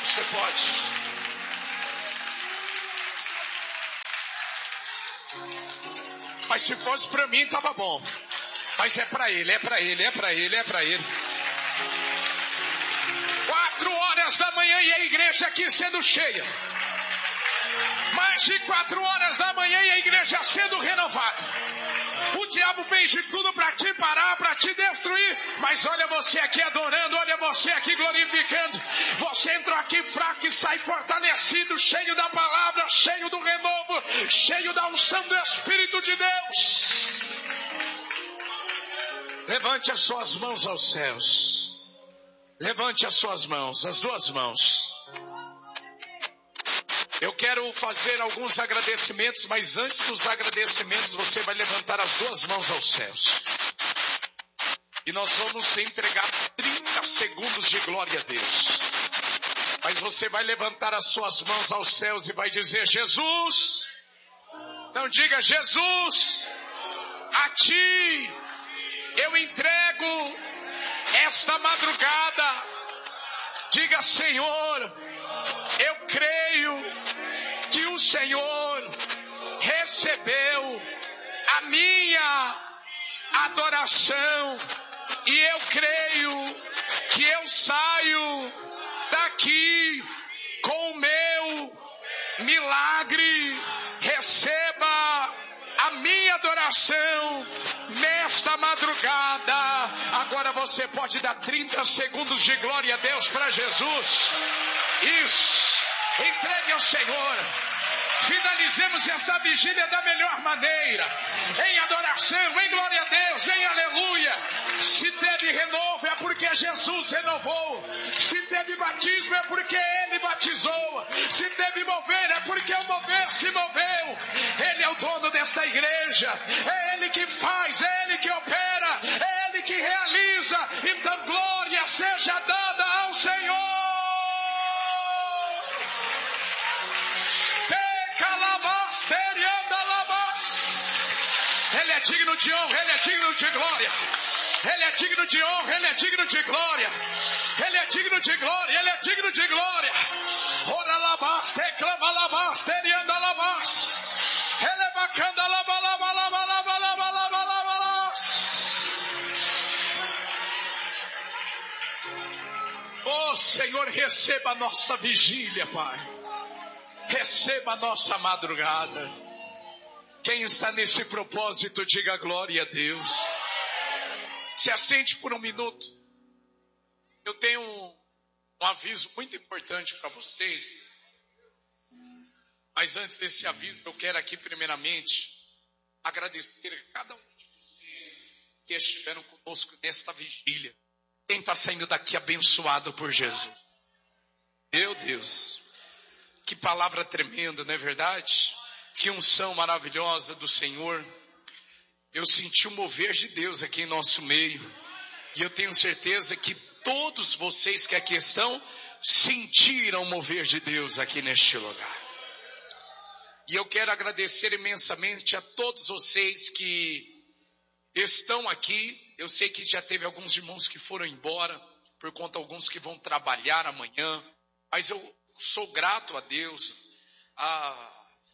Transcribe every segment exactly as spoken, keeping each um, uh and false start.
Você pode. Mas se fosse para mim, estava bom. Mas é para ele, é para ele, é para ele, é para ele. Quatro horas da manhã e a igreja aqui sendo cheia. Mais de quatro horas da manhã e a igreja sendo renovada. O diabo fez de tudo para te parar, para te destruir. Mas olha você aqui adorando, olha você aqui glorificando. Você entrou aqui fraco e sai fortalecido, cheio da palavra, cheio do renovo, cheio da unção do Espírito de Deus. Levante as suas mãos aos céus. Levante as suas mãos, as duas mãos. Eu quero fazer alguns agradecimentos, mas antes dos agradecimentos você vai levantar as duas mãos aos céus. E nós vamos entregar trinta segundos de glória a Deus. Mas você vai levantar as suas mãos aos céus e vai dizer: Jesus, não diga Jesus, a Ti eu entrego esta madrugada. Diga: Senhor, eu creio que o Senhor recebeu a minha adoração e eu creio que eu saio daqui com o meu milagre. Receba a minha adoração nesta madrugada. Agora você pode dar trinta segundos de glória a Deus para Jesus. Isso. Entregue ao Senhor. Finalizemos essa vigília da melhor maneira. Em adoração, em glória a Deus, em aleluia. Se teve renovo é porque Jesus renovou. Se teve batismo é porque Ele batizou. Se teve mover é porque o mover se moveu. Ele é o dono desta igreja. É Ele que faz, é Ele que opera, é Ele que realiza. Então glória seja dada ao Senhor. Ele é digno de honra, Ele é digno de glória. Ele é digno de honra, Ele é digno de glória. Ele é digno de glória, Ele é digno de glória. Ora labas, reclama labas, terianda labas. Ele bacana laba laba laba laba laba laba laba. Oh Senhor, receba a nossa vigília, Pai. Receba a nossa madrugada. Quem está nesse propósito, diga glória a Deus. Se assente por um minuto. Eu tenho um, um aviso muito importante para vocês. Mas antes desse aviso, eu quero aqui primeiramente agradecer a cada um de vocês que estiveram conosco nesta vigília. Quem está saindo daqui abençoado por Jesus. Meu Deus, que palavra tremenda, não é verdade? Que unção maravilhosa do Senhor. Eu senti o mover de Deus aqui em nosso meio. E eu tenho certeza que todos vocês que aqui estão sentiram o mover de Deus aqui neste lugar. E eu quero agradecer imensamente a todos vocês que estão aqui. Eu sei que já teve alguns irmãos que foram embora, por conta de alguns que vão trabalhar amanhã. Mas eu sou grato a Deus, a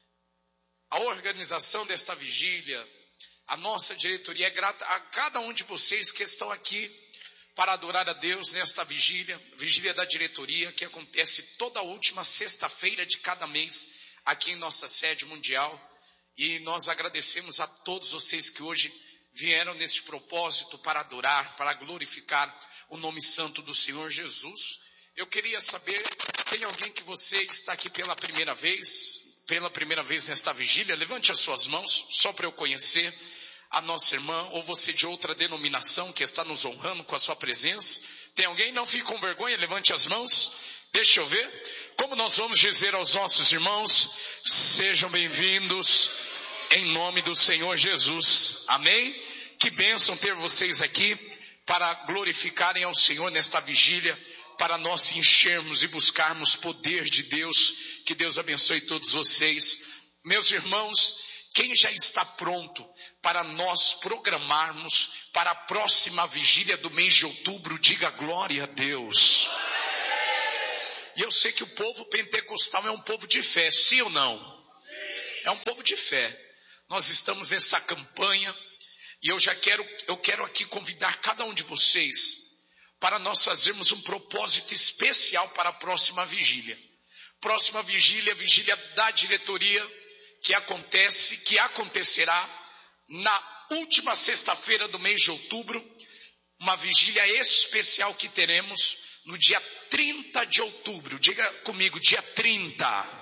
A organização desta vigília, a nossa diretoria é grata a cada um de vocês que estão aqui para adorar a Deus nesta vigília, vigília da diretoria, que acontece toda última sexta-feira de cada mês aqui em nossa sede mundial. E nós agradecemos a todos vocês que hoje vieram nesse propósito para adorar, para glorificar o nome santo do Senhor Jesus. Eu queria saber, tem alguém que você está aqui pela primeira vez? Pela primeira vez nesta vigília, levante as suas mãos, só para eu conhecer a nossa irmã, ou você de outra denominação que está nos honrando com a sua presença. Tem alguém? Não fique com vergonha, levante as mãos, deixa eu ver. Como nós vamos dizer aos nossos irmãos, sejam bem-vindos em nome do Senhor Jesus, amém? Que bênção ter vocês aqui para glorificarem ao Senhor nesta vigília, para nós enchermos e buscarmos poder de Deus. Que Deus abençoe todos vocês. Meus irmãos, quem já está pronto para nós programarmos para a próxima vigília do mês de outubro, diga glória a Deus. E eu sei que o povo pentecostal é um povo de fé, sim ou não? É um povo de fé. Nós estamos nessa campanha e eu já quero, eu quero aqui convidar cada um de vocês para nós fazermos um propósito especial para a próxima vigília. Próxima vigília, vigília da diretoria, que acontece, que acontecerá na última sexta-feira do mês de outubro, uma vigília especial que teremos no dia trinta de outubro. Diga comigo, dia trinta.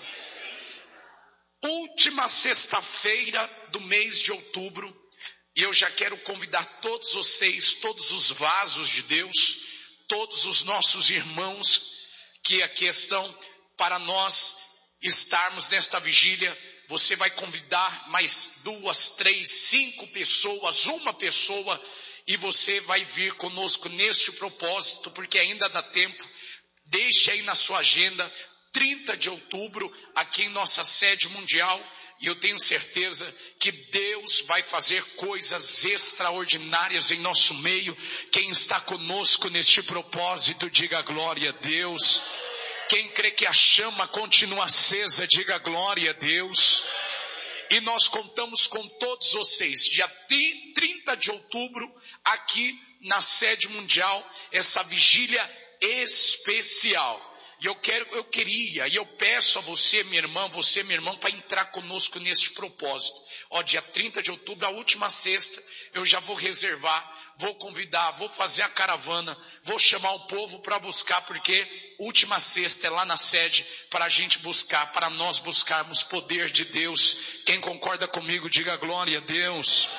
Última sexta-feira do mês de outubro, e eu já quero convidar todos vocês, todos os vasos de Deus, todos os nossos irmãos que aqui estão, para nós estarmos nesta vigília. Você vai convidar mais duas, três, cinco pessoas, uma pessoa, e você vai vir conosco neste propósito, porque ainda dá tempo. Deixe aí na sua agenda, trinta de outubro, aqui em nossa sede mundial, e eu tenho certeza que Deus vai fazer coisas extraordinárias em nosso meio. Quem está conosco neste propósito, diga glória a Deus. Quem crê que a chama continua acesa, diga glória a Deus. E nós contamos com todos vocês, dia trinta de outubro, aqui na sede mundial, essa vigília especial. E eu quero, eu queria, e eu peço a você, minha irmã, você, meu irmão, para entrar conosco neste propósito. Ó, dia trinta de outubro, a última sexta, eu já vou reservar, vou convidar, vou fazer a caravana, vou chamar o povo para buscar, porque última sexta é lá na sede, para a gente buscar, para nós buscarmos poder de Deus. Quem concorda comigo, diga glória a Deus.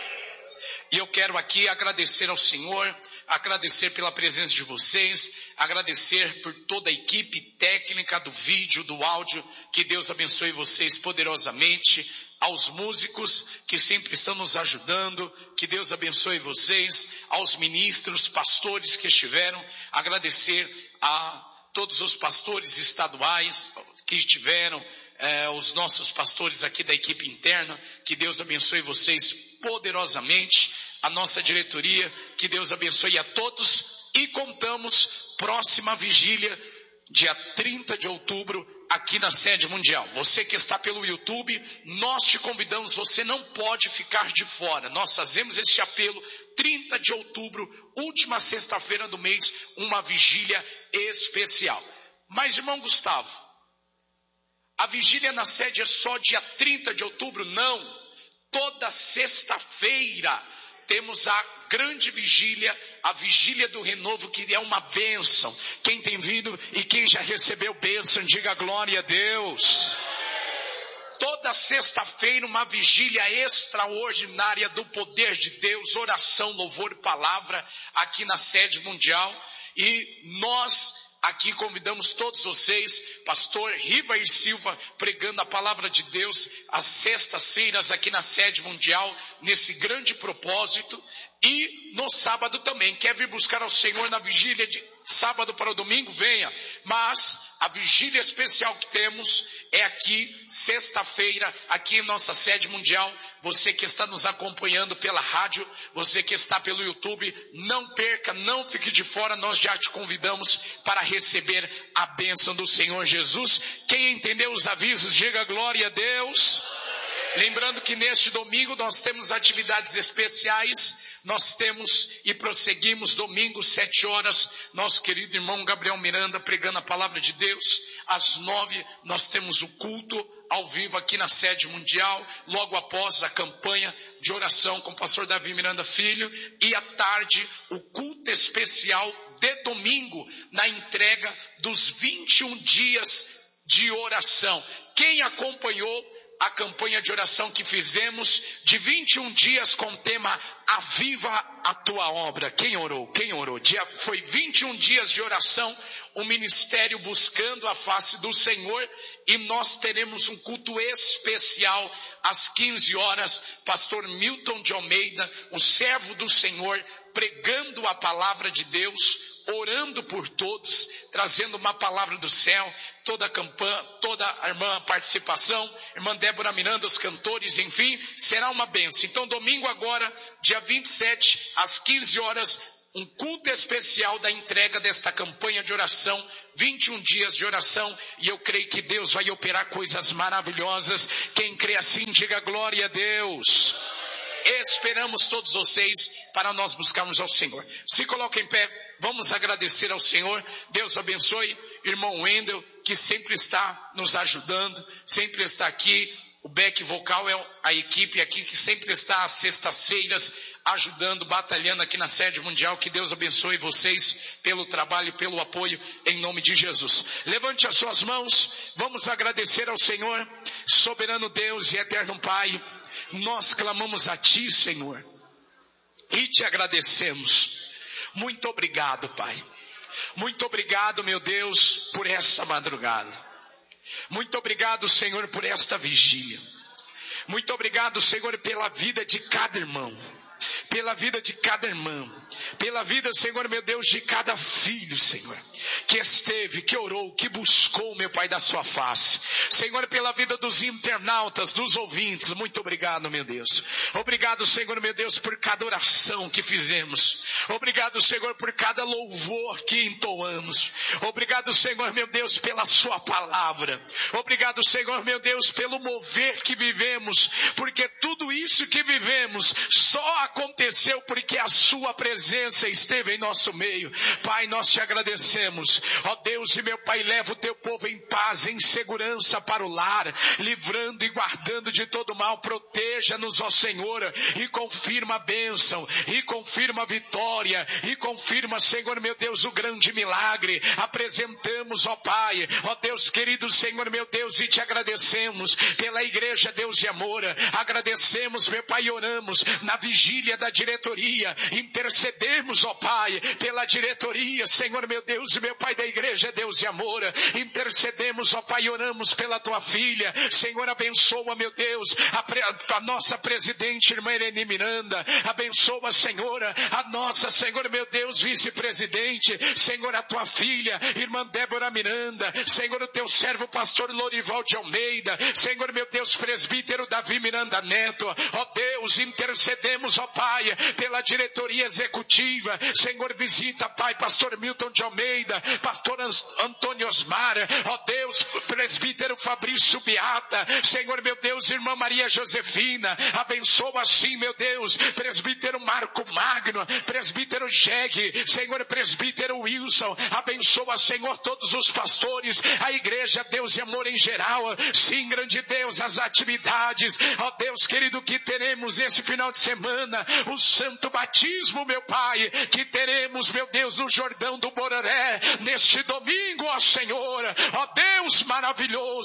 E eu quero aqui agradecer ao Senhor, agradecer pela presença de vocês, agradecer por toda a equipe técnica do vídeo, do áudio, que Deus abençoe vocês poderosamente, aos músicos que sempre estão nos ajudando, que Deus abençoe vocês, aos ministros, pastores que estiveram, agradecer a todos os pastores estaduais que estiveram, eh, os nossos pastores aqui da equipe interna, que Deus abençoe vocês poderosamente, a nossa diretoria, que Deus abençoe a todos, e contamos próxima vigília, dia trinta de outubro, aqui na sede mundial. Você que está pelo YouTube, nós te convidamos, você não pode ficar de fora. Nós fazemos este apelo, trinta de outubro, última sexta-feira do mês, uma vigília especial. Mas, irmão Gustavo, a vigília na sede é só dia trinta de outubro? Não. Toda sexta-feira temos a grande vigília, a vigília do renovo, que é uma bênção. Quem tem vindo e quem já recebeu bênção, diga glória a Deus. Toda sexta-feira uma vigília extraordinária do poder de Deus, oração, louvor e palavra, aqui na sede mundial. E nós aqui convidamos todos vocês, pastor Rivair Silva, pregando a palavra de Deus, às sextas-feiras aqui na sede mundial, nesse grande propósito. E no sábado também, quer vir buscar ao Senhor na vigília de sábado para o domingo? Venha. Mas a vigília especial que temos é aqui, sexta-feira, aqui em nossa sede mundial. Você que está nos acompanhando pela rádio, você que está pelo YouTube, não perca, não fique de fora, nós já te convidamos para receber a bênção do Senhor Jesus. Quem entendeu os avisos, diga glória a Deus. Lembrando que neste domingo nós temos atividades especiais. Nós temos e prosseguimos domingo, sete horas, nosso querido irmão Gabriel Miranda pregando a palavra de Deus. Às nove nós temos o culto ao vivo aqui na sede mundial, logo após a campanha de oração com o pastor Davi Miranda Filho. E à tarde o culto especial de domingo, na entrega dos vinte e um dias de oração. Quem acompanhou a campanha de oração que fizemos de vinte e um dias com o tema Aviva a Tua Obra? Quem orou? Quem orou? Dia, foi vinte e um dias de oração, o ministério buscando a face do Senhor, e nós teremos um culto especial às quinze horas, pastor Milton de Almeida, o servo do Senhor, pregando a palavra de Deus, orando por todos, trazendo uma palavra do céu, toda a campanha, toda a irmã participação, irmã Débora Miranda, os cantores, enfim, será uma bênção. Então domingo agora, dia vinte e sete, às quinze horas, um culto especial da entrega desta campanha de oração vinte e um dias de oração, e eu creio que Deus vai operar coisas maravilhosas. Quem crê assim, diga glória a Deus. Esperamos todos vocês para nós buscarmos ao Senhor. Se coloca em pé, vamos agradecer ao Senhor. Deus abençoe irmão Wendel, que sempre está nos ajudando, sempre está aqui. O back vocal é a equipe aqui que sempre está às sextas-feiras ajudando, batalhando aqui na sede mundial. Que Deus abençoe vocês pelo trabalho, pelo apoio, em nome de Jesus. Levante as suas mãos, vamos agradecer ao Senhor. Soberano Deus e eterno Pai, nós clamamos a Ti, Senhor, e Te agradecemos. Muito obrigado, Pai. Muito obrigado, meu Deus, por essa madrugada. Muito obrigado, Senhor, por esta vigília. Muito obrigado, Senhor, pela vida de cada irmão, pela vida de cada irmã, pela vida, Senhor, meu Deus, de cada filho, Senhor, que esteve, que orou, que buscou, meu Pai, da sua face. Senhor, pela vida dos internautas, dos ouvintes, muito obrigado, meu Deus. Obrigado, Senhor, meu Deus, por cada oração que fizemos. Obrigado, Senhor, por cada louvor que entoamos. Obrigado, Senhor, meu Deus, pela sua palavra. Obrigado, Senhor, meu Deus, pelo mover que vivemos, porque tudo isso que vivemos só aconteceu porque a sua presença esteve em nosso meio. Pai, nós te agradecemos. Ó Deus e meu Pai, leva o teu povo em paz, em segurança para o lar, livrando e guardando de todo mal. Proteja-nos, ó Senhor, e confirma a bênção, e confirma a vitória, e confirma, Senhor, meu Deus, o grande milagre. Apresentamos, ó Pai, ó Deus querido, Senhor, meu Deus, e te agradecemos pela igreja, Deus e amor. Agradecemos, meu Pai, e oramos na vigília da diretoria. Intercedemos, ó Pai, pela diretoria, Senhor, meu Deus e meu Pai, da igreja, Deus e amor. Intercedemos, ó Pai, e oramos pela tua filha. Senhor, abençoa, meu Deus, a, pre, a nossa presidente, irmã Irene Miranda. Abençoa, Senhor, a nossa, Senhor, meu Deus, vice-presidente. Senhor, a tua filha, irmã Débora Miranda. Senhor, o teu servo, pastor Lorival de Almeida. Senhor, meu Deus, presbítero Davi Miranda Neto. Ó Deus, intercedemos, ó Pai, pela diretoria executiva. Senhor, visita, Pai, pastor Milton de Almeida, pastor Antônio Osmar, ó Deus, presbítero Fabrício Beata. Senhor, meu Deus, irmã Maria Josefina. Abençoa assim, meu Deus, presbítero Marco Magno, presbítero Jeg, Senhor, presbítero Wilson. Abençoa, Senhor, todos os pastores, a igreja, Deus e amor em geral. Sim, grande Deus, as atividades, ó Deus querido, que teremos esse final de semana, o santo batismo, meu Pai, que teremos, meu Deus, no Jordão do Bororé, neste domingo, ó Senhor, ó Deus maravilhoso.